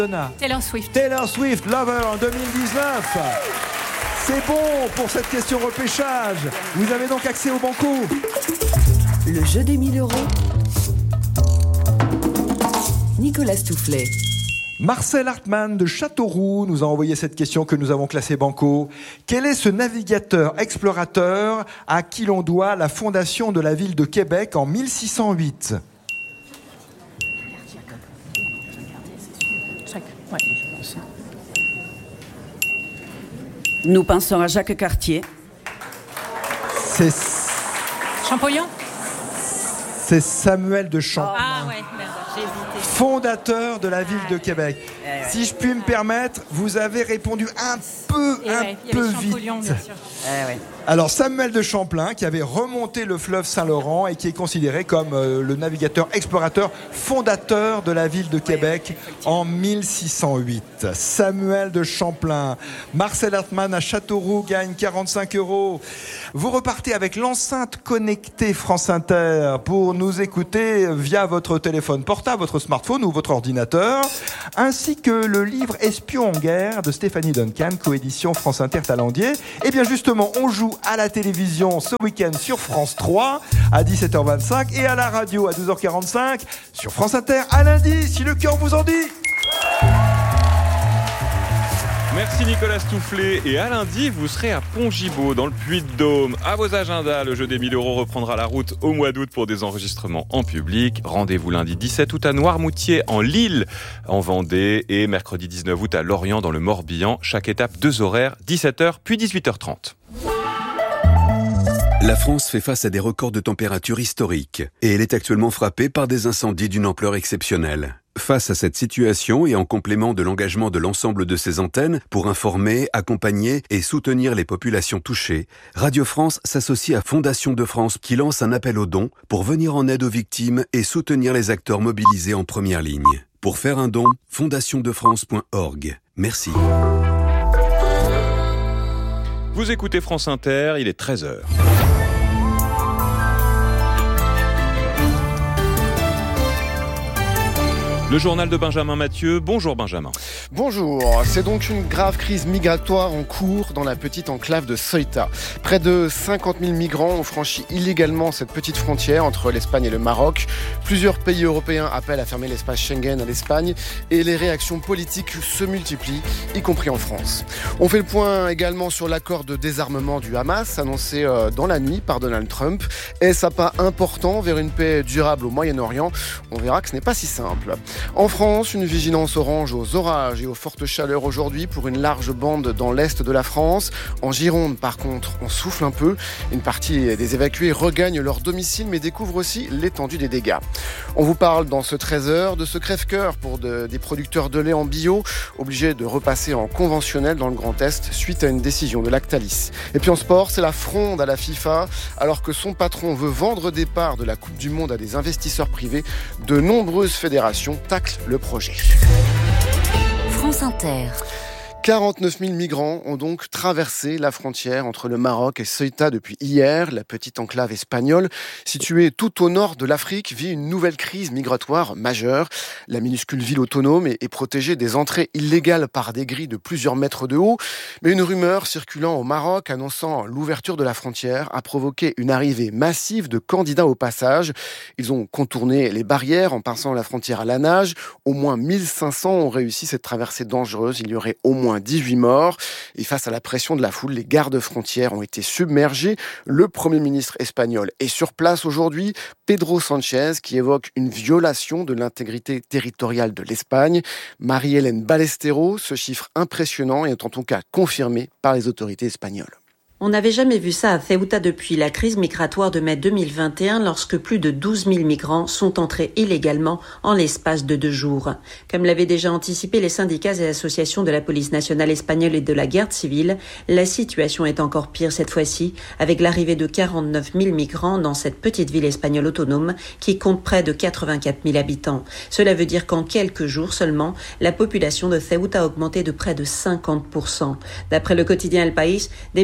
Taylor Swift. Taylor Swift, Lover en 2019. C'est bon pour cette question repêchage. Vous avez donc accès au banco. Le jeu des 1000 €. Nicolas Stoufflet. Marcel Hartmann de Châteauroux nous a envoyé cette question que nous avons classée banco. Quel est ce navigateur explorateur à qui l'on doit la fondation de la ville de Québec en 1608 ? Nous pensons à Jacques Cartier. C'est Champollion. C'est Samuel de Champlain. Ah ouais, merde, j'ai hésité. Fondateur de la ville de Québec. Si je puis me permettre, vous avez répondu un peu vite. Bien sûr. Alors Samuel de Champlain, qui avait remonté le fleuve Saint-Laurent et qui est considéré comme le navigateur explorateur fondateur de la ville de Québec en 1608. Samuel de Champlain. Marcel Hartmann à Châteauroux gagne 45 €. Vous repartez avec l'enceinte connectée France Inter pour nous écouter via votre téléphone portable, votre smartphone ou votre ordinateur, ainsi que le livre Espion en guerre de Stéphanie Duncan, coédition France Inter Talendier. Et bien justement, on joue à la télévision ce week-end sur France 3 à 17h25 et à la radio à 12h45 sur France Inter à lundi, si le cœur vous en dit. Merci Nicolas Stoufflet. Et à lundi, vous serez à Pont-Gibaud, dans le Puy-de-Dôme. À vos agendas, le jeu des 1000 € reprendra la route au mois d'août pour des enregistrements en public. Rendez-vous lundi 17 août à Noirmoutier, en Lille, en Vendée, et mercredi 19 août à Lorient, dans le Morbihan. Chaque étape, 2 horaires, 17h puis 18h30. La France fait face à des records de température historiques et elle est actuellement frappée par des incendies d'une ampleur exceptionnelle. Face à cette situation et en complément de l'engagement de l'ensemble de ses antennes pour informer, accompagner et soutenir les populations touchées, Radio France s'associe à Fondation de France qui lance un appel aux dons pour venir en aide aux victimes et soutenir les acteurs mobilisés en première ligne. Pour faire un don, fondationdefrance.org. Merci. Vous écoutez France Inter, il est 13h. Le journal de Benjamin Mathieu. Bonjour Benjamin. Bonjour. C'est donc une grave crise migratoire en cours dans la petite enclave de Ceuta. Près de 50 000 migrants ont franchi illégalement cette petite frontière entre l'Espagne et le Maroc. Plusieurs pays européens appellent à fermer l'espace Schengen à l'Espagne et les réactions politiques se multiplient, y compris en France. On fait le point également sur l'accord de désarmement du Hamas annoncé dans la nuit par Donald Trump. Est-ce un pas important vers une paix durable au Moyen-Orient ? On verra que ce n'est pas si simple. En France, une vigilance orange aux orages et aux fortes chaleurs aujourd'hui pour une large bande dans l'est de la France. En Gironde, par contre, on souffle un peu. Une partie des évacués regagnent leur domicile mais découvrent aussi l'étendue des dégâts. On vous parle dans ce 13h de ce crève-cœur pour des producteurs de lait en bio, obligés de repasser en conventionnel dans le Grand Est suite à une décision de Lactalis. Et puis en sport, c'est la fronde à la FIFA. Alors que son patron veut vendre des parts de la Coupe du Monde à des investisseurs privés, de nombreuses fédérations taclent le projet. France Inter. 49 000 migrants ont donc traversé la frontière entre le Maroc et Ceuta depuis hier. La petite enclave espagnole, située tout au nord de l'Afrique, vit une nouvelle crise migratoire majeure. La minuscule ville autonome est protégée des entrées illégales par des grilles de plusieurs mètres de haut. Mais une rumeur circulant au Maroc annonçant l'ouverture de la frontière a provoqué une arrivée massive de candidats au passage. Ils ont contourné les barrières en passant la frontière à la nage. Au moins 1500 ont réussi cette traversée dangereuse. Il y aurait au moins 18 morts. Et face à la pression de la foule, les gardes-frontières ont été submergés. Le Premier ministre espagnol est sur place aujourd'hui, Pedro Sánchez, qui évoque une violation de l'intégrité territoriale de l'Espagne. Marie-Hélène Ballesteros, ce chiffre impressionnant est en tout cas confirmé par les autorités espagnoles. On n'avait jamais vu ça à Ceuta depuis la crise migratoire de mai 2021, lorsque plus de 12 000 migrants sont entrés illégalement en l'espace de 2 jours. Comme l'avaient déjà anticipé les syndicats et associations de la police nationale espagnole et de la garde civile, la situation est encore pire cette fois-ci, avec l'arrivée de 49 000 migrants dans cette petite ville espagnole autonome qui compte près de 84 000 habitants. Cela veut dire qu'en quelques jours seulement, la population de Ceuta a augmenté de près de 50%. D'après le quotidien El País, des milliers de migrants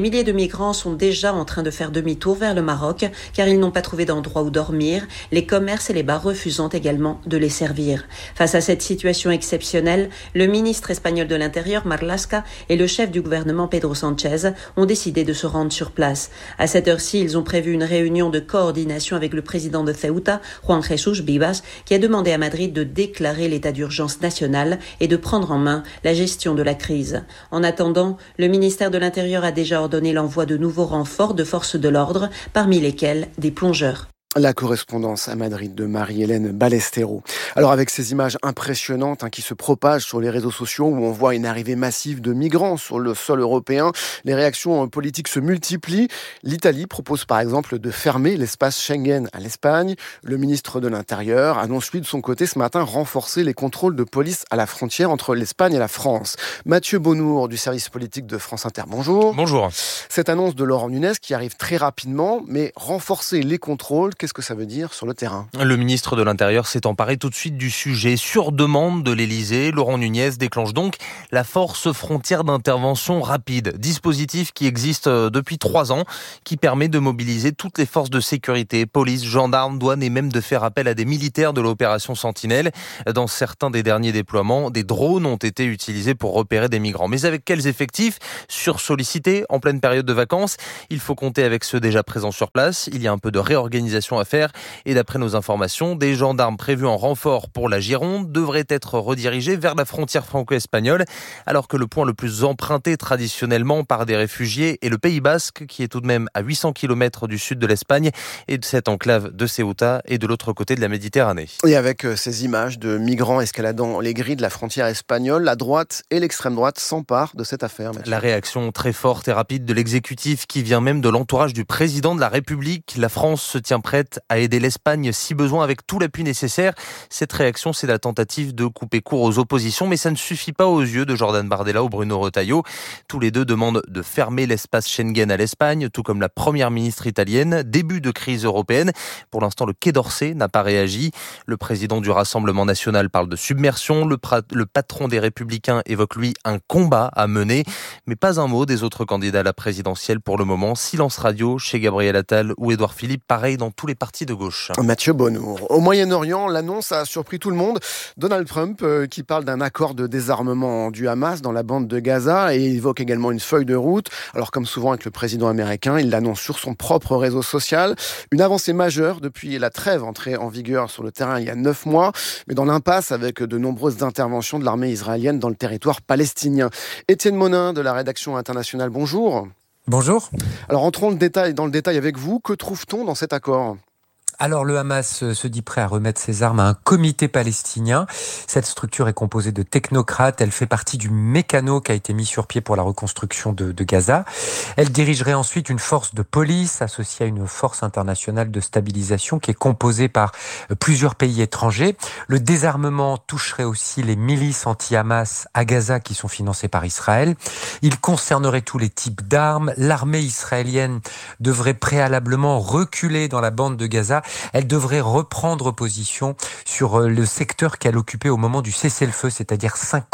migrants sont déjà en train de faire demi-tour vers le Maroc car ils n'ont pas trouvé d'endroit où dormir, les commerces et les bars refusant également de les servir. Face à cette situation exceptionnelle, le ministre espagnol de l'Intérieur, Marlaska, et le chef du gouvernement, Pedro Sánchez, ont décidé de se rendre sur place. À cette heure-ci, ils ont prévu une réunion de coordination avec le président de Ceuta, Juan Jesús Vivas, qui a demandé à Madrid de déclarer l'état d'urgence national et de prendre en main la gestion de la crise. En attendant, le ministère de l'Intérieur a déjà ordonné l'envoi de nouveaux renforts de forces de l'ordre, parmi lesquels des plongeurs. La correspondance à Madrid de Marie-Hélène Ballestero. Alors avec ces images impressionnantes qui se propagent sur les réseaux sociaux où on voit une arrivée massive de migrants sur le sol européen, les réactions politiques se multiplient. L'Italie propose par exemple de fermer l'espace Schengen à l'Espagne. Le ministre de l'Intérieur annonce lui de son côté ce matin renforcer les contrôles de police à la frontière entre l'Espagne et la France. Mathieu Bonnour du service politique de France Inter, bonjour. Bonjour. Cette annonce de Laurent Nunez qui arrive très rapidement, mais renforcer les contrôles, qu'est-ce que ça veut dire sur le terrain ? Le ministre de l'Intérieur s'est emparé tout de suite du sujet. Sur demande de l'Élysée, Laurent Nunez déclenche donc la force frontière d'intervention rapide. Dispositif qui existe depuis 3 ans, qui permet de mobiliser toutes les forces de sécurité, police, gendarmes, douane et même de faire appel à des militaires de l'opération Sentinelle. Dans certains des derniers déploiements, des drones ont été utilisés pour repérer des migrants. Mais avec quels effectifs ? Sursollicités en pleine période de vacances. Il faut compter avec ceux déjà présents sur place. Il y a un peu de réorganisation à faire et d'après nos informations, des gendarmes prévus en renfort pour la Gironde devraient être redirigés vers la frontière franco-espagnole alors que le point le plus emprunté traditionnellement par des réfugiés est le Pays Basque qui est tout de même à 800 km du sud de l'Espagne et de cette enclave de Ceuta et de l'autre côté de la Méditerranée. Et avec ces images de migrants escaladant les grilles de la frontière espagnole, la droite et l'extrême droite s'emparent de cette affaire. Mathieu. La réaction très forte et rapide de l'exécutif qui vient même de l'entourage du président de la République. La France se tient prête à aider l'Espagne si besoin avec tout l'appui nécessaire. Cette réaction, c'est la tentative de couper court aux oppositions, mais ça ne suffit pas aux yeux de Jordan Bardella ou Bruno Retailleau. Tous les deux demandent de fermer l'espace Schengen à l'Espagne, tout comme la première ministre italienne. Début de crise européenne. Pour l'instant, le Quai d'Orsay n'a pas réagi. Le président du Rassemblement national parle de submersion. Le patron des Républicains évoque, lui, un combat à mener. Mais pas un mot des autres candidats à la présidentielle pour le moment. Silence radio chez Gabriel Attal ou Édouard Philippe. Pareil dans tous les partis de gauche. Mathieu Bonnour. Au Moyen-Orient, l'annonce a surpris tout le monde. Donald Trump qui parle d'un accord de désarmement du Hamas dans la bande de Gaza et évoque également une feuille de route. Alors comme souvent avec le président américain, il l'annonce sur son propre réseau social. Une avancée majeure depuis la trêve entrée en vigueur sur le terrain il y a 9 mois, mais dans l'impasse avec de nombreuses interventions de l'armée israélienne dans le territoire palestinien. Étienne Monin de la rédaction internationale, bonjour. Bonjour. Alors entrons dans le détail avec vous. Que trouve-t-on dans cet accord ? Alors le Hamas se dit prêt à remettre ses armes à un comité palestinien. Cette structure est composée de technocrates. Elle fait partie du mécano qui a été mis sur pied pour la reconstruction de Gaza. Elle dirigerait ensuite une force de police associée à une force internationale de stabilisation qui est composée par plusieurs pays étrangers. Le désarmement toucherait aussi les milices anti-Hamas à Gaza qui sont financées par Israël. Il concernerait tous les types d'armes. L'armée israélienne devrait préalablement reculer dans la bande de Gaza. Elle devrait reprendre position sur le secteur qu'elle occupait au moment du cessez-le-feu, c'est-à-dire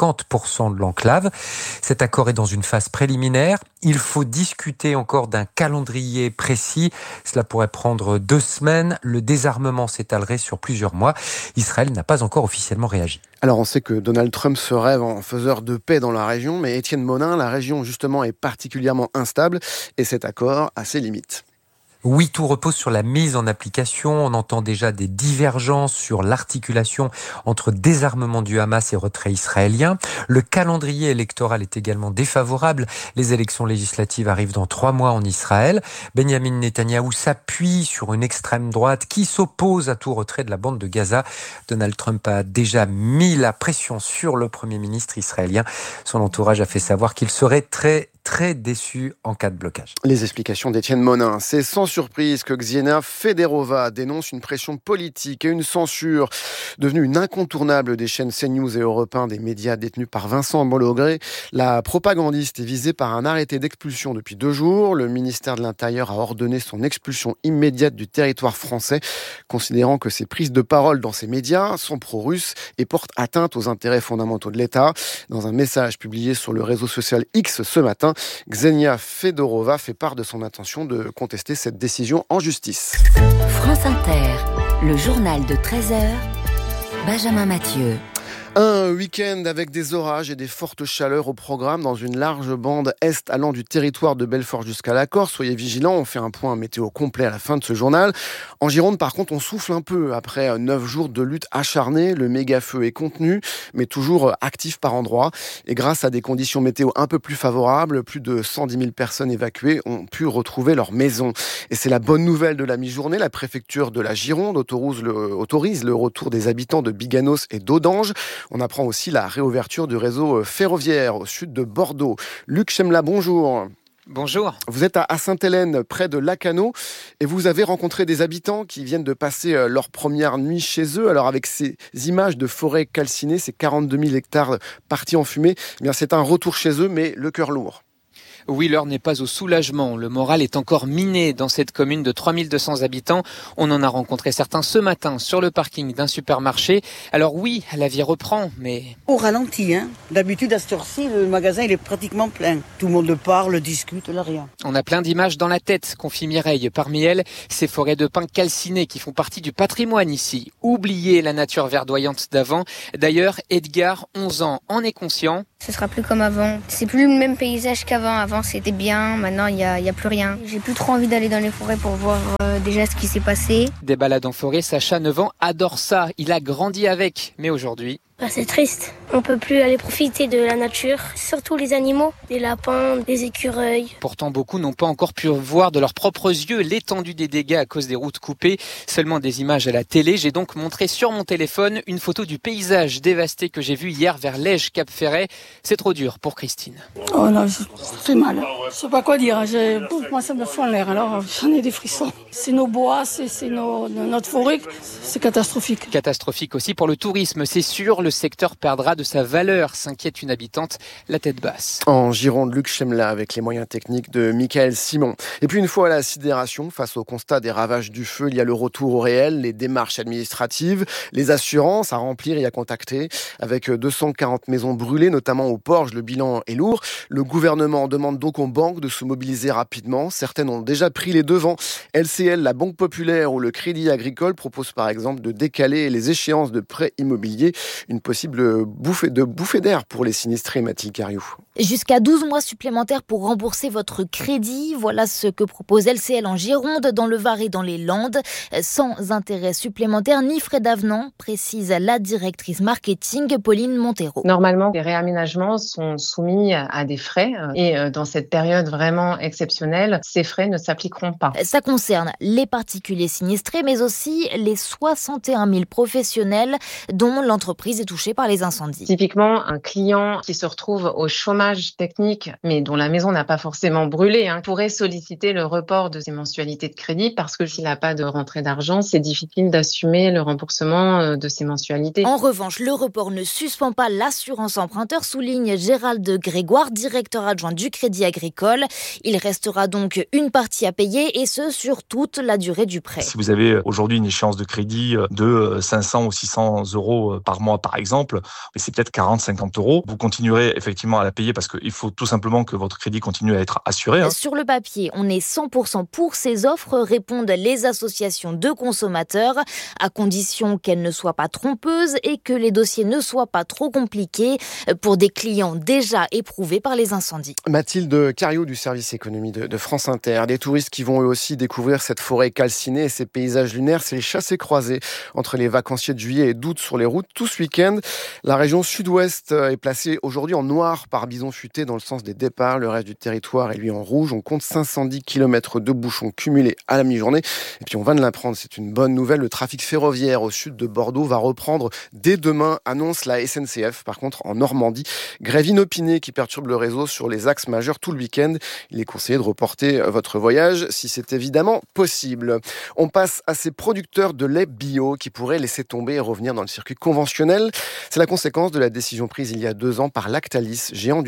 50% de l'enclave. Cet accord est dans une phase préliminaire. Il faut discuter encore d'un calendrier précis. Cela pourrait prendre 2 semaines. Le désarmement s'étalerait sur plusieurs mois. Israël n'a pas encore officiellement réagi. Alors on sait que Donald Trump se rêve en faiseur de paix dans la région, mais Étienne Monin, la région justement est particulièrement instable et cet accord a ses limites. Oui, tout repose sur la mise en application. On entend déjà des divergences sur l'articulation entre désarmement du Hamas et retrait israélien. Le calendrier électoral est également défavorable. Les élections législatives arrivent dans 3 mois en Israël. Benjamin Netanyahou s'appuie sur une extrême droite qui s'oppose à tout retrait de la bande de Gaza. Donald Trump a déjà mis la pression sur le Premier ministre israélien. Son entourage a fait savoir qu'il serait très déçu en cas de blocage. Les explications d'Étienne Monin. C'est sans surprise que Xiena Federova dénonce une pression politique et une censure devenue une incontournable des chaînes CNews et Europe 1, des médias détenus par Vincent Mollogré. La propagandiste est visée par un arrêté d'expulsion depuis 2 jours. Le ministère de l'Intérieur a ordonné son expulsion immédiate du territoire français, considérant que ses prises de parole dans ces médias sont pro-russes et portent atteinte aux intérêts fondamentaux de l'État. Dans un message publié sur le réseau social X ce matin, Berlin. Ksenia Fedorova fait part de son intention de contester cette décision en justice. France Inter, le journal de 13h, Benjamin Mathieu. Un week-end avec des orages et des fortes chaleurs au programme dans une large bande est allant du territoire de Belfort jusqu'à la Corse. Soyez vigilants, on fait un point météo complet à la fin de ce journal. En Gironde, par contre, on souffle un peu. Après 9 jours de lutte acharnée, le méga-feu est contenu, mais toujours actif par endroits. Et grâce à des conditions météo un peu plus favorables, plus de 110 000 personnes évacuées ont pu retrouver leur maison. Et c'est la bonne nouvelle de la mi-journée. La préfecture de la Gironde autorise le retour des habitants de Biganos et d'Audange. On apprend aussi la réouverture du réseau ferroviaire au sud de Bordeaux. Luc Chemla, bonjour. Bonjour. Vous êtes à Sainte-Hélène, près de Lacanau, et vous avez rencontré des habitants qui viennent de passer leur première nuit chez eux. Alors avec ces images de forêt calcinée, ces 42 000 hectares partis en fumée, eh bien c'est un retour chez eux, mais le cœur lourd. Oui, l'heure n'est pas au soulagement. Le moral est encore miné dans cette commune de 3200 habitants. On en a rencontré certains ce matin sur le parking d'un supermarché. Alors oui, la vie reprend, mais... Au ralenti, hein. D'habitude, à cette heure-ci, le magasin il est pratiquement plein. Tout le monde parle, discute, là rien. On a plein d'images dans la tête, confie Mireille. Parmi elles, ces forêts de pins calcinés qui font partie du patrimoine ici. Oubliez la nature verdoyante d'avant. D'ailleurs, Edgar, 11 ans, en est conscient. Ce sera plus comme avant. C'est plus le même paysage qu'avant. Avant, c'était bien. Maintenant, il y a plus rien. J'ai plus trop envie d'aller dans les forêts pour voir déjà ce qui s'est passé. Des balades en forêt, Sacha, 9 ans, adore ça. Il a grandi avec. Mais aujourd'hui... C'est triste. On peut plus aller profiter de la nature, surtout les animaux, des lapins, des écureuils. Pourtant, beaucoup n'ont pas encore pu voir de leurs propres yeux l'étendue des dégâts à cause des routes coupées. Seulement des images à la télé. J'ai donc montré sur mon téléphone une photo du paysage dévasté que j'ai vu hier vers Lège-Cap-Ferret. C'est trop dur pour Christine. Oh là, ça fait mal. Je sais pas quoi dire. Moi, ça me fout en l'air. Alors, j'en ai des frissons. C'est nos bois, c'est notre forêt. C'est catastrophique. Catastrophique aussi pour le tourisme, c'est sûr. Le secteur perdra de sa valeur, s'inquiète une habitante, la tête basse. En Gironde, Luc Chemla avec les moyens techniques de Michael Simon. Et puis une fois à la sidération, face au constat des ravages du feu, il y a le retour au réel, les démarches administratives, les assurances à remplir et à contacter. Avec 240 maisons brûlées, notamment au Porge, le bilan est lourd. Le gouvernement demande donc aux banques de se mobiliser rapidement. Certaines ont déjà pris les devants. LCL, la Banque Populaire ou le Crédit Agricole proposent par exemple de décaler les échéances de prêts immobiliers. Une possible bouffée d'air pour les sinistrés, Mathilde Cariou. Jusqu'à 12 mois supplémentaires pour rembourser votre crédit. Voilà ce que propose LCL en Gironde, dans le Var et dans les Landes. Sans intérêt supplémentaire ni frais d'avenant, précise la directrice marketing Pauline Montero. Normalement, les réaménagements sont soumis à des frais et dans cette période vraiment exceptionnelle, ces frais ne s'appliqueront pas. Ça concerne les particuliers sinistrés, mais aussi les 61 000 professionnels dont l'entreprise est touchée par les incendies. Typiquement, un client qui se retrouve au chômage technique, mais dont la maison n'a pas forcément brûlé, pourrait solliciter le report de ses mensualités de crédit parce que s'il n'a pas de rentrée d'argent, c'est difficile d'assumer le remboursement de ses mensualités. En revanche, le report ne suspend pas l'assurance emprunteur, souligne Gérald Grégoire, directeur adjoint du Crédit Agricole. Il restera donc une partie à payer et ce, sur toute la durée du prêt. Si vous avez aujourd'hui une échéance de crédit de 500 ou 600 euros par mois, par exemple, mais c'est peut-être 40-50 euros, vous continuerez effectivement à la payer parce qu'il faut tout simplement que votre crédit continue à être assuré. Sur le papier, on est 100% pour ces offres, répondent les associations de consommateurs, à condition qu'elles ne soient pas trompeuses et que les dossiers ne soient pas trop compliqués pour des clients déjà éprouvés par les incendies. Mathilde Cariou du service économie de France Inter. Des touristes qui vont eux aussi découvrir cette forêt calcinée et ces paysages lunaires, c'est les chassés-croisés entre les vacanciers de juillet et d'août sur les routes tout ce week-end. La région sud-ouest est placée aujourd'hui en noir par bison futé dans le sens des départs. Le reste du territoire est lui en rouge. On compte 510 km de bouchons cumulés à la mi-journée. Et puis on va de l'apprendre, c'est une bonne nouvelle. Le trafic ferroviaire au sud de Bordeaux va reprendre dès demain, annonce la SNCF. Par contre, en Normandie, grève inopinée qui perturbe le réseau sur les axes majeurs tout le week-end. Il est conseillé de reporter votre voyage si c'est évidemment possible. On passe à ces producteurs de lait bio qui pourraient laisser tomber et revenir dans le circuit conventionnel. C'est la conséquence de la décision prise il y a 2 ans par Lactalis, géant du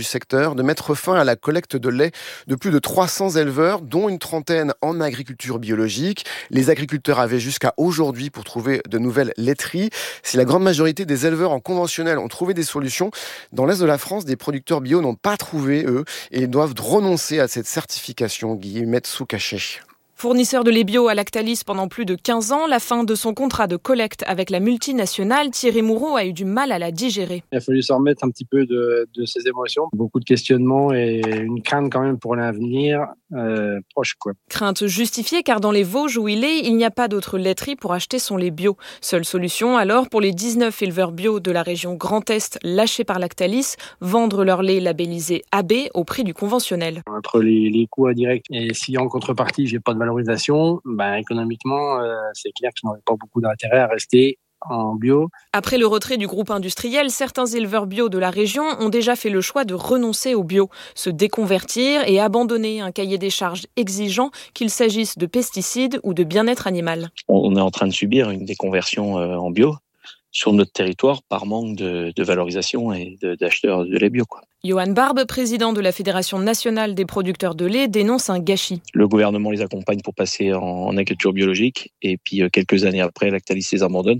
secteur de mettre fin à la collecte de lait de plus de 300 éleveurs, dont une trentaine en agriculture biologique. Les agriculteurs avaient jusqu'à aujourd'hui pour trouver de nouvelles laiteries. Si la grande majorité des éleveurs en conventionnel ont trouvé des solutions, dans l'Est de la France, des producteurs bio n'ont pas trouvé, eux, et ils doivent renoncer à cette certification. Guillemette Soukaché. Fournisseur de lait bio à Lactalis pendant plus de 15 ans, la fin de son contrat de collecte avec la multinationale, Thierry Moureau a eu du mal à la digérer. Il a fallu s'en remettre un petit peu de ses émotions. Beaucoup de questionnements et une crainte quand même pour l'avenir proche, quoi. Crainte justifiée car dans les Vosges où il est, il n'y a pas d'autre laiterie pour acheter son lait bio. Seule solution alors pour les 19 éleveurs bio de la région Grand Est lâchés par Lactalis, vendre leur lait labellisé AB au prix du conventionnel. Entre les coûts indirects et si en contrepartie j'ai pas de valorisation, économiquement, c'est clair que je n'aurais pas beaucoup d'intérêt à rester en bio. Après le retrait du groupe industriel, certains éleveurs bio de la région ont déjà fait le choix de renoncer au bio, se déconvertir et abandonner un cahier des charges exigeant, qu'il s'agisse de pesticides ou de bien-être animal. On est en train de subir une déconversion en bio sur notre territoire par manque de valorisation et d'acheteurs de lait bio, quoi. Johan Barbe, président de la Fédération nationale des producteurs de lait, dénonce un gâchis. Le gouvernement les accompagne pour passer en agriculture biologique et puis quelques années après, Lactalis les abandonne.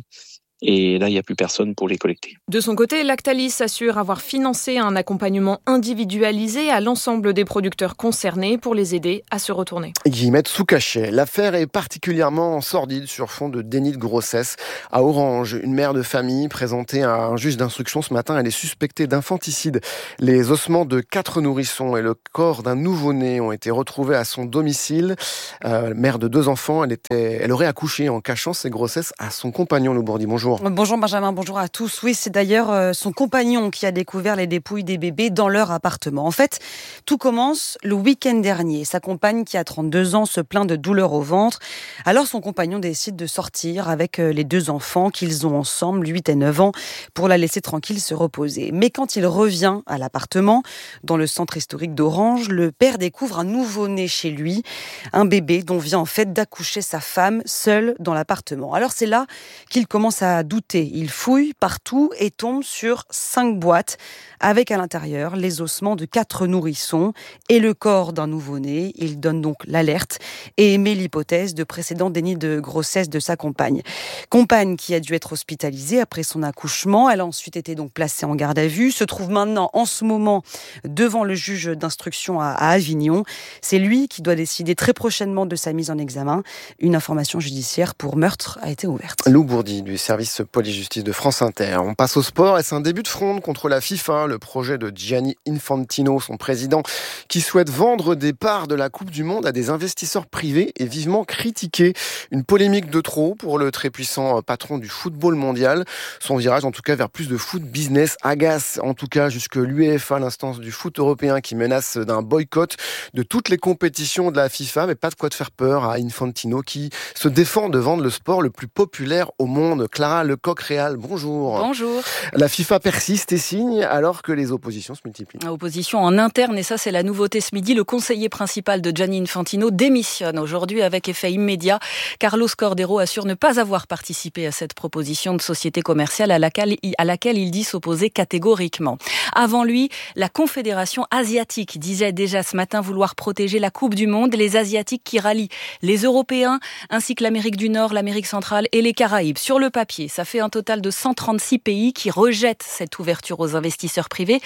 Et là, il n'y a plus personne pour les collecter. De son côté, Lactalis assure avoir financé un accompagnement individualisé à l'ensemble des producteurs concernés pour les aider à se retourner. Guillemette Soukaché. L'affaire est particulièrement sordide sur fond de déni de grossesse. À Orange, une mère de famille présentée à un juge d'instruction ce matin, elle est suspectée d'infanticide. Les ossements de 4 nourrissons et le corps d'un nouveau-né ont été retrouvés à son domicile. Mère de 2 enfants, elle aurait accouché en cachant ses grossesses à son compagnon. Loubourdi, bonjour. Bonjour Benjamin, bonjour à tous. Oui, c'est d'ailleurs son compagnon qui a découvert les dépouilles des bébés dans leur appartement. En fait, tout commence le week-end dernier. Sa compagne, qui a 32 ans, se plaint de douleurs au ventre. Alors son compagnon décide de sortir avec les 2 enfants qu'ils ont ensemble, 8 et 9 ans, pour la laisser tranquille se reposer. Mais quand il revient à l'appartement, dans le centre historique d'Orange, le père découvre un nouveau-né chez lui, un bébé dont vient en fait d'accoucher sa femme seule dans l'appartement. Alors c'est là qu'il commence à douter. Il fouille partout et tombe sur 5 boîtes avec à l'intérieur les ossements de 4 nourrissons et le corps d'un nouveau-né. Il donne donc l'alerte et émet l'hypothèse de précédent déni de grossesse de sa compagne. Compagne qui a dû être hospitalisée après son accouchement. Elle a ensuite été donc placée en garde à vue, se trouve maintenant en ce moment devant le juge d'instruction à Avignon. C'est lui qui doit décider très prochainement de sa mise en examen. Une information judiciaire pour meurtre a été ouverte. Loubourdi du service police-justice de France Inter. On passe au sport et c'est un début de fronde contre la FIFA, le projet de Gianni Infantino, son président, qui souhaite vendre des parts de la Coupe du Monde à des investisseurs privés et vivement critiqué. Une polémique de trop pour le très puissant patron du football mondial. Son virage, en tout cas, vers plus de foot business agace, en tout cas, jusque l'UEFA, l'instance du foot européen, qui menace d'un boycott de toutes les compétitions de la FIFA, mais pas de quoi de faire peur à Infantino, qui se défend de vendre le sport le plus populaire au monde. Clara Lecoq-Réal, bonjour. Bonjour. La FIFA persiste et signe alors que les oppositions se multiplient. Opposition en interne, et ça c'est la nouveauté ce midi. Le conseiller principal de Gianni Infantino démissionne aujourd'hui avec effet immédiat. Carlos Cordero assure ne pas avoir participé à cette proposition de société commerciale à laquelle il dit s'opposer catégoriquement. Avant lui, la Confédération asiatique disait déjà ce matin vouloir protéger la Coupe du Monde. Les Asiatiques qui rallient les Européens ainsi que l'Amérique du Nord, l'Amérique centrale et les Caraïbes. Sur le papier, ça fait un total de 136 pays qui rejettent cette ouverture aux investisseurs privés.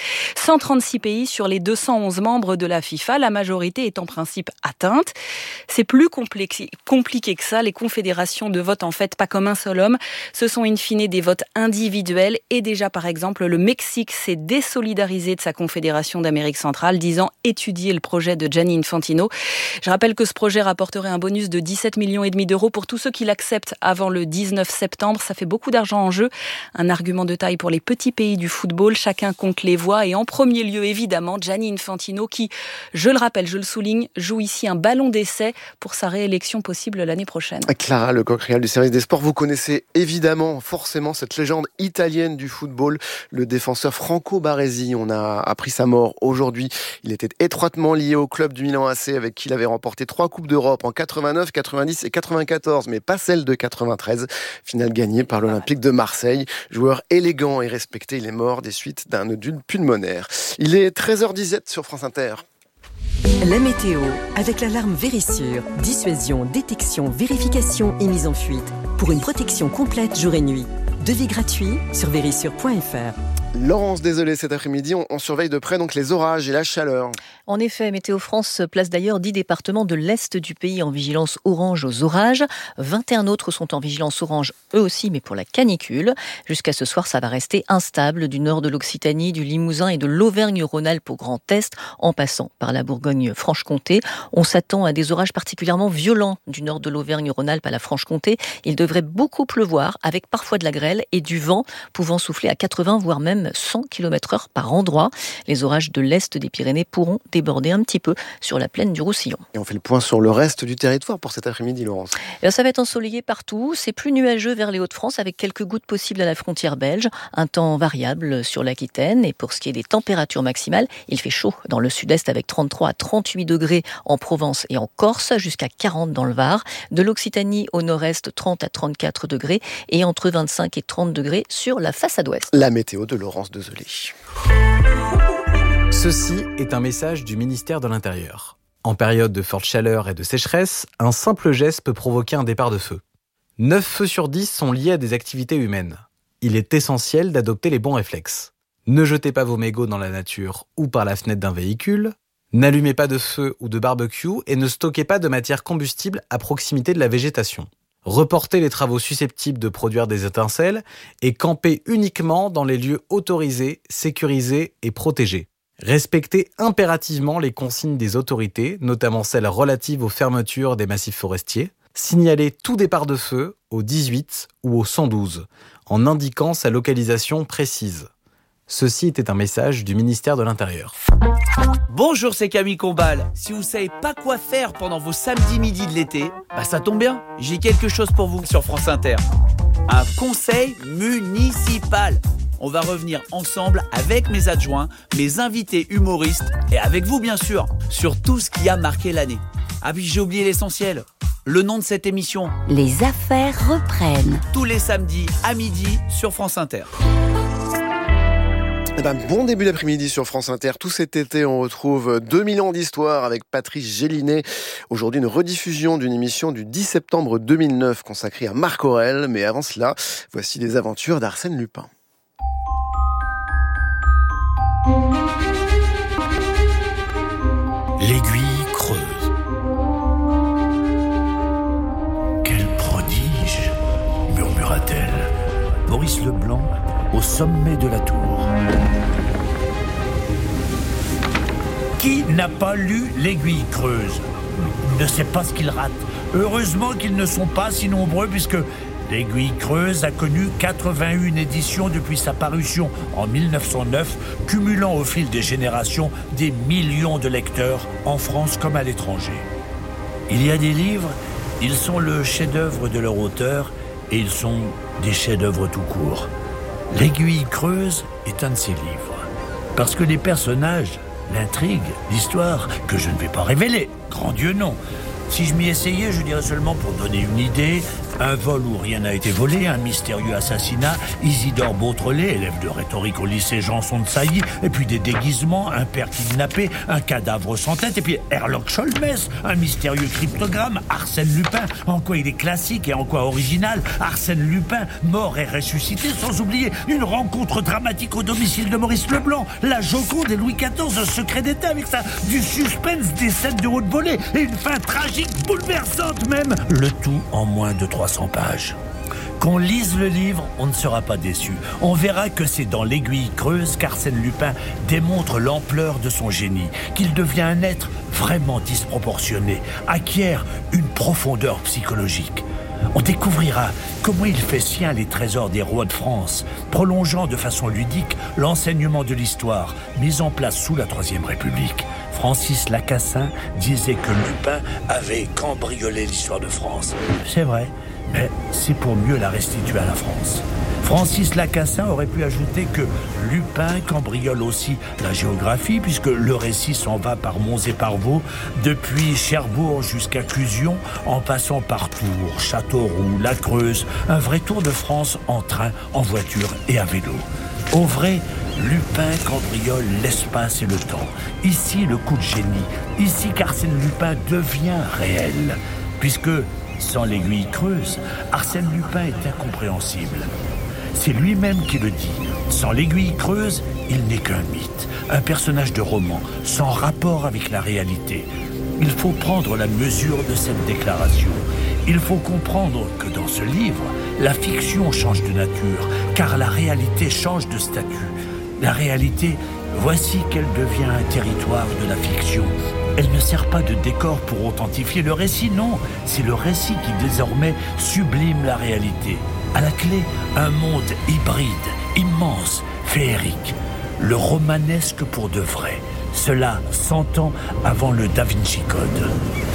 136 pays sur les 211 membres de la FIFA. La majorité est en principe atteinte. C'est plus compliqué que ça. Les confédérations ne votent en fait pas comme un seul homme. Ce sont in fine des votes individuels. Et déjà, par exemple, le Mexique s'est désolidarisé de sa confédération d'Amérique centrale, disant étudier le projet de Gianni Infantino. Je rappelle que ce projet rapporterait un bonus de 17,5 millions d'euros pour tous ceux qui l'acceptent avant le 19 septembre. Ça fait beaucoup d'argent en jeu. Un argument de taille pour les petits pays du football. Chacun compte les voix. Et en premier lieu, évidemment, Gianni Infantino qui, je le rappelle, je le souligne, joue ici un ballon d'essai pour sa réélection possible l'année prochaine. Clara Lecoq-Réal du service des sports. Vous connaissez évidemment, forcément, cette légende italienne du football, le défenseur Franco Baresi. On a appris sa mort aujourd'hui. Il était étroitement lié au club du Milan AC avec qui il avait remporté 3 Coupes d'Europe en 89, 90 et 94, mais pas celle de 93. Finale gagnée par par l'Olympique de Marseille. Joueur élégant et respecté, il est mort des suites d'un nodule pulmonaire. Il est 13h17 sur France Inter. La météo, avec l'alarme Vérissure. Dissuasion, détection, vérification et mise en fuite. Pour une protection complète jour et nuit. Devis gratuit sur vérissure.fr. Laurence, désolé, cet après-midi, on surveille de près donc les orages et la chaleur. En effet, Météo France place d'ailleurs 10 départements de l'Est du pays en vigilance orange aux orages. 21 autres sont en vigilance orange, eux aussi, mais pour la canicule. Jusqu'à ce soir, ça va rester instable du nord de l'Occitanie, du Limousin et de l'Auvergne-Rhône-Alpes au Grand Est, en passant par la Bourgogne-Franche-Comté. On s'attend à des orages particulièrement violents du nord de l'Auvergne-Rhône-Alpes à la Franche-Comté. Il devrait beaucoup pleuvoir, avec parfois de la grêle et du vent pouvant souffler à 80 voire même 100 km/h par endroit. Les orages de l'Est des Pyrénées pourront déborder un petit peu sur la plaine du Roussillon. Et on fait le point sur le reste du territoire pour cet après-midi, Laurence. Ça va être ensoleillé partout. C'est plus nuageux vers les Hauts-de-France avec quelques gouttes possibles à la frontière belge. Un temps variable sur l'Aquitaine. Et pour ce qui est des températures maximales, il fait chaud dans le sud-est avec 33 à 38 degrés en Provence et en Corse, jusqu'à 40 dans le Var. De l'Occitanie au nord-est, 30 à 34 degrés et entre 25 et 30 degrés sur la façade ouest. La météo de Laurence Desolé. Ceci est un message du ministère de l'Intérieur. En période de forte chaleur et de sécheresse, un simple geste peut provoquer un départ de feu. 9 feux sur 10 sont liés à des activités humaines. Il est essentiel d'adopter les bons réflexes. Ne jetez pas vos mégots dans la nature ou par la fenêtre d'un véhicule. N'allumez pas de feu ou de barbecue et ne stockez pas de matière combustible à proximité de la végétation. Reportez les travaux susceptibles de produire des étincelles et campez uniquement dans les lieux autorisés, sécurisés et protégés. Respectez impérativement les consignes des autorités, notamment celles relatives aux fermetures des massifs forestiers. Signalez tout départ de feu au 18 ou au 112, en indiquant sa localisation précise. Ceci était un message du ministère de l'Intérieur. Bonjour, c'est Camille Combal. Si vous savez pas quoi faire pendant vos samedis midi de l'été, ça tombe bien, j'ai quelque chose pour vous sur France Inter. Un conseil municipal. On va revenir ensemble avec mes adjoints, mes invités humoristes et avec vous bien sûr, sur tout ce qui a marqué l'année. Ah puis j'ai oublié l'essentiel, le nom de cette émission. Les affaires reprennent. Tous les samedis à midi sur France Inter. Bon début d'après-midi sur France Inter. Tout cet été, on retrouve 2000 ans d'histoire avec Patrice Gélinet. Aujourd'hui, une rediffusion d'une émission du 10 septembre 2009 consacrée à Marc Aurèle. Mais avant cela, voici les aventures d'Arsène Lupin. L'aiguille creuse. Quel prodige, murmura-t-elle. Maurice Leblanc, au sommet de la tour. Qui n'a pas lu L'Aiguille creuse ne sait pas ce qu'il rate. Heureusement qu'ils ne sont pas si nombreux puisque L'Aiguille creuse a connu 81 éditions depuis sa parution en 1909, cumulant au fil des générations des millions de lecteurs en France comme à l'étranger. Il y a des livres, ils sont le chef-d'œuvre de leur auteur et ils sont des chefs-d'œuvre tout court. L'Aiguille creuse est un de ces livres. Parce que les personnages, l'intrigue, l'histoire, que je ne vais pas révéler, grand Dieu non. Si je m'y essayais, je dirais seulement pour donner une idée, un vol où rien n'a été volé, un mystérieux assassinat, Isidore Beautrelet, élève de rhétorique au lycée Janson de Sailly, et puis des déguisements, un père kidnappé, un cadavre sans tête, et puis Herlock Sholmès, un mystérieux cryptogramme, Arsène Lupin, en quoi il est classique et en quoi original, Arsène Lupin, mort et ressuscité, sans oublier une rencontre dramatique au domicile de Maurice Leblanc, la Joconde et Louis XIV, un secret d'État avec ça, du suspense, des scènes de haute volée, et une fin tragique, bouleversante même, le tout en moins de 300 pages. Qu'on lise le livre, on ne sera pas déçu. On verra que c'est dans L'Aiguille creuse qu'Arsène Lupin démontre l'ampleur de son génie, qu'il devient un être vraiment disproportionné, acquiert une profondeur psychologique. On découvrira comment il fait sien les trésors des rois de France, prolongeant de façon ludique l'enseignement de l'histoire mis en place sous la Troisième République. Francis Lacassin disait que Lupin avait cambriolé l'histoire de France. C'est vrai, Mais c'est pour mieux la restituer à la France. Francis Lacassin aurait pu ajouter que Lupin cambriole aussi la géographie, puisque le récit s'en va par Mons et par Vaux, depuis Cherbourg jusqu'à Clusion, en passant par Tours, Châteauroux, la Creuse, un vrai tour de France en train, en voiture et à vélo. Au vrai, Lupin cambriole l'espace et le temps. Ici, le coup de génie. Ici qu'Arsène Lupin devient réel, puisque, sans l'aiguille creuse, Arsène Lupin est incompréhensible. C'est lui-même qui le dit. Sans l'aiguille creuse, il n'est qu'un mythe, un personnage de roman, sans rapport avec la réalité. Il faut prendre la mesure de cette déclaration. Il faut comprendre que dans ce livre, la fiction change de nature, car la réalité change de statut. La réalité, voici qu'elle devient un territoire de la fiction. Elle ne sert pas de décor pour authentifier le récit, non. C'est le récit qui désormais sublime la réalité. À la clé, un monde hybride, immense, féerique. Le romanesque pour de vrai. Cela 100 ans avant le Da Vinci Code.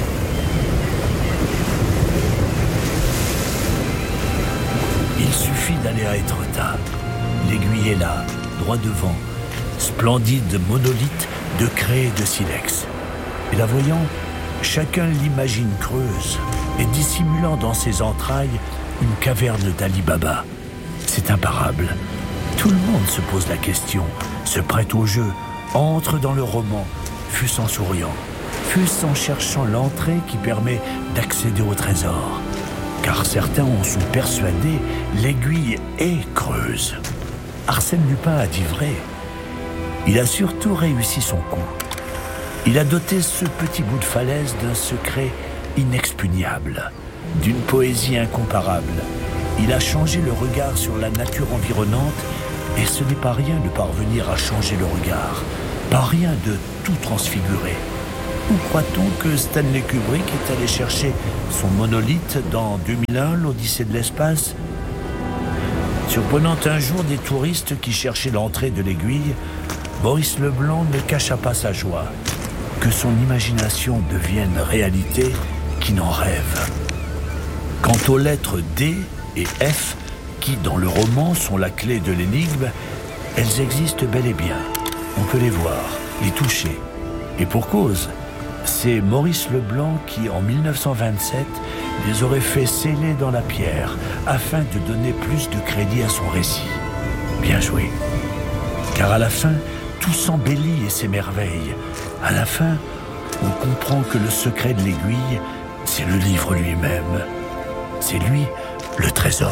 Il suffit d'aller à Étretat. L'aiguille est là, droit devant. Splendide monolithe de craie et de silex. Et la voyant, chacun l'imagine creuse et dissimulant dans ses entrailles une caverne d'Ali Baba. C'est imparable. Tout le monde se pose la question, se prête au jeu, entre dans le roman, fût-ce en souriant, fût-ce en cherchant l'entrée qui permet d'accéder au trésor. Car certains en sont persuadés, l'aiguille est creuse. Arsène Lupin a dit vrai. Il a surtout réussi son coup. Il a doté ce petit bout de falaise d'un secret inexpugnable, d'une poésie incomparable. Il a changé le regard sur la nature environnante, et ce n'est pas rien de parvenir à changer le regard, pas rien de tout transfigurer. Où croit-on que Stanley Kubrick est allé chercher son monolithe dans 2001, l'Odyssée de l'espace ? Surprenant un jour des touristes qui cherchaient l'entrée de l'aiguille, Maurice Leblanc ne cacha pas sa joie. Que son imagination devienne réalité, qui n'en rêve. Quant aux lettres D et F, qui dans le roman sont la clé de l'énigme, elles existent bel et bien. On peut les voir, les toucher. Et pour cause, c'est Maurice Leblanc qui, en 1927, les aurait fait sceller dans la pierre, afin de donner plus de crédit à son récit. Bien joué. Car à la fin, tout s'embellit et s'émerveille. À la fin, on comprend que le secret de l'aiguille, c'est le livre lui-même. C'est lui, le trésor.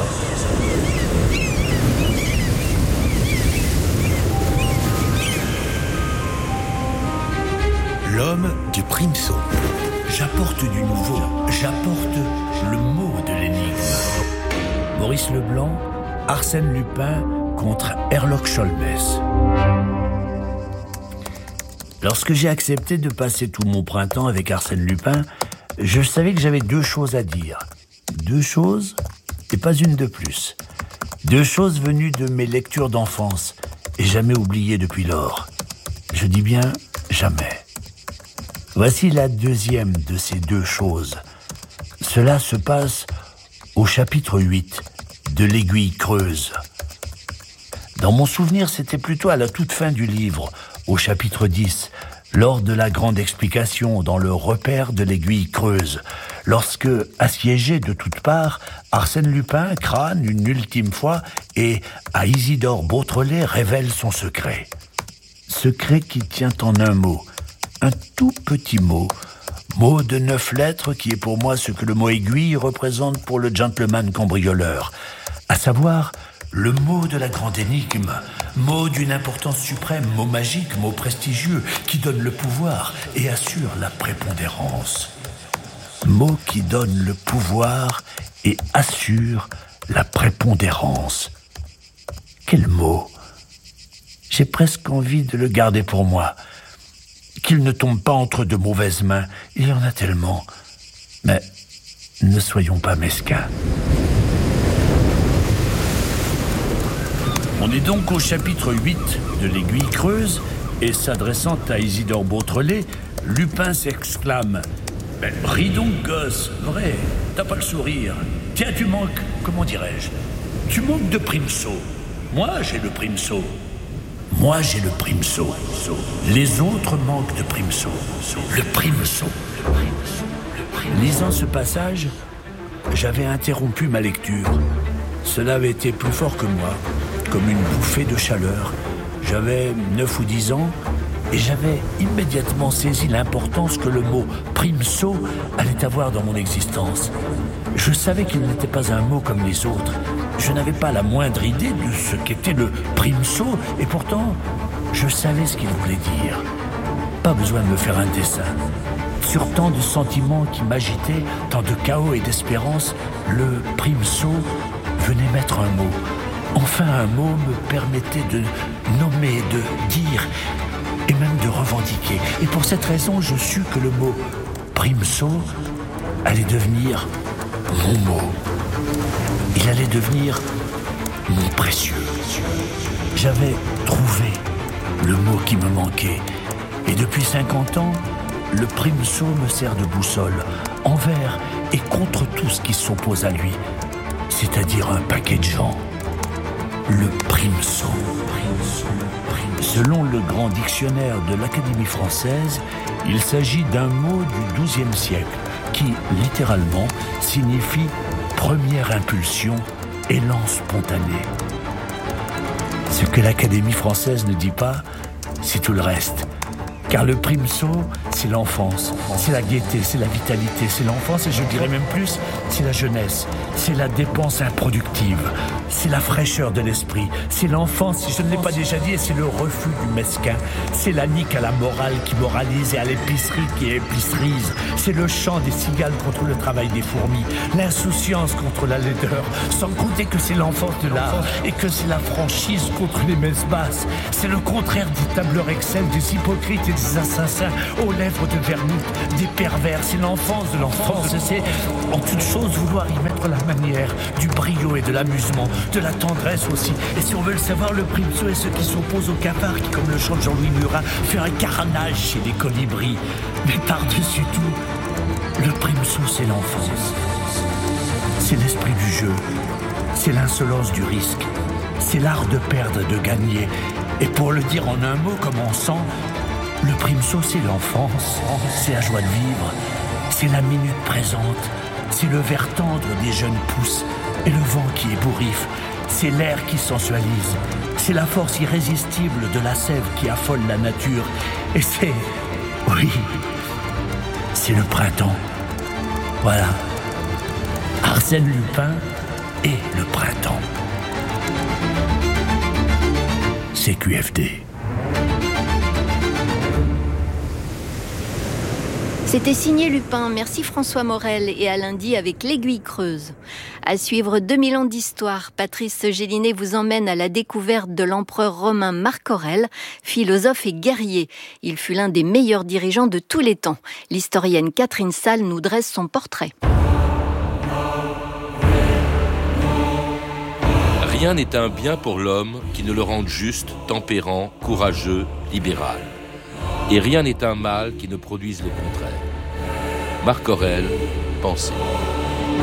L'homme du Primso. J'apporte du nouveau, j'apporte le mot de l'énigme. Maurice Leblanc, Arsène Lupin contre Herlock Sholmès. Lorsque j'ai accepté de passer tout mon printemps avec Arsène Lupin, je savais que j'avais 2 choses à dire. 2 choses et pas une de plus. 2 choses venues de mes lectures d'enfance et jamais oubliées depuis lors. Je dis bien jamais. Voici la deuxième de ces 2 choses. Cela se passe au chapitre 8 de l'Aiguille creuse. Dans mon souvenir, c'était plutôt à la toute fin du livre, au chapitre 10, lors de la grande explication dans le repère de l'Aiguille creuse, lorsque, assiégé de toutes parts, Arsène Lupin crâne une ultime fois et, à Isidore Beautrelet, révèle son secret. Secret qui tient en un mot, un tout petit mot de 9 lettres qui est pour moi ce que le mot aiguille représente pour le gentleman cambrioleur, à savoir le mot de la grande énigme, mot d'une importance suprême, mot magique, mot prestigieux, qui donne le pouvoir et assure la prépondérance. Mot qui donne le pouvoir et assure la prépondérance. Quel mot ? J'ai presque envie de le garder pour moi. Qu'il ne tombe pas entre de mauvaises mains, il y en a tellement. Mais ne soyons pas mesquins. On est donc au chapitre 8 de l'Aiguille creuse, et s'adressant à Isidore Beautrelet, Lupin s'exclame « Ris donc, gosse, vrai, t'as pas le sourire. Tiens, tu manques, comment dirais-je, tu manques de Primso. Moi, j'ai le Primso. Moi, j'ai le Primso. Les autres manquent de Primso. Le Primso. Lisant ce passage, j'avais interrompu ma lecture. Cela avait été plus fort que moi, comme une bouffée de chaleur. J'avais 9 ou 10 ans et j'avais immédiatement saisi l'importance que le mot « Primso » allait avoir dans mon existence. Je savais qu'il n'était pas un mot comme les autres. Je n'avais pas la moindre idée de ce qu'était le Primso et pourtant, je savais ce qu'il voulait dire. Pas besoin de me faire un dessin. Sur tant de sentiments qui m'agitaient, tant de chaos et d'espérance, le Primso venait mettre un mot. Enfin, un mot me permettait de nommer, de dire et même de revendiquer. Et pour cette raison, je sus que le mot Primso allait devenir mon mot. Il allait devenir mon précieux. J'avais trouvé le mot qui me manquait. Et depuis 50 ans, le Primso me sert de boussole, envers et contre tout ce qui s'oppose à lui, c'est-à-dire un paquet de gens. Le Primso. Selon le grand dictionnaire de l'Académie française, il s'agit d'un mot du XIIe siècle qui, littéralement, signifie première impulsion, élan spontané. Ce que l'Académie française ne dit pas, c'est tout le reste. Car le Primso, c'est l'enfance, c'est la gaieté, c'est la vitalité, c'est l'enfance et je dirais même plus, c'est la jeunesse, c'est la dépense improductive, c'est la fraîcheur de l'esprit, c'est l'enfance, si je ne l'ai pas déjà dit, et c'est le refus du mesquin, c'est la nique à la morale qui moralise et à l'épicerie qui épicerise, c'est le chant des cigales contre le travail des fourmis, l'insouciance contre la laideur, sans compter que c'est l'enfance de l'art et que c'est la franchise contre les messes basses, c'est le contraire des tableurs Excel, des hypocrites et des assassins aux lèvres de vermouth, des pervers, c'est l'enfance de l'enfance, c'est en toute chose vouloir y mettre la manière, du brio et de l'amusement, de la tendresse aussi. Et si on veut le savoir, le Primso est ce qui s'oppose au cafard qui, comme le chante Jean-Louis Murat, fait un carnage chez les colibris. Mais par-dessus tout, le Primso c'est l'enfance. C'est l'esprit du jeu, c'est l'insolence du risque, c'est l'art de perdre et de gagner. Et pour le dire en un mot comme on sent, le Primso, c'est l'enfance, c'est la joie de vivre, c'est la minute présente, c'est le vert tendre des jeunes pousses et le vent qui ébouriffe, c'est l'air qui sensualise, c'est la force irrésistible de la sève qui affole la nature, et c'est, oui, c'est le printemps. Voilà, Arsène Lupin et le printemps. CQFD. C'était signé Lupin. Merci François Morel et à lundi avec l'Aiguille Creuse. À suivre 2000 ans d'histoire, Patrice Gélinet vous emmène à la découverte de l'empereur romain Marc Aurèle, philosophe et guerrier. Il fut l'un des meilleurs dirigeants de tous les temps. L'historienne Catherine Salle nous dresse son portrait. Rien n'est un bien pour l'homme qui ne le rende juste, tempérant, courageux, libéral. Et rien n'est un mal qui ne produise le contraire. Marc Aurèle, Pensée.